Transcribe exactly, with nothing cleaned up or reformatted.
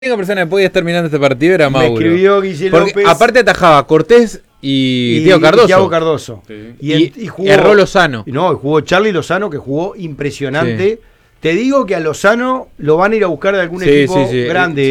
La única persona que podía estar mirando este partido era Mauro. Me escribió Guille Porque López. aparte atajaba Cortés y, y Thiago Cardoso. Y Thiago Cardoso. Sí. Y, y, y jugó, erró Lozano. No, jugó Charly Lozano, que jugó impresionante. Sí. Te digo que a Lozano lo van a ir a buscar de algún Sí, equipo sí, sí. grande.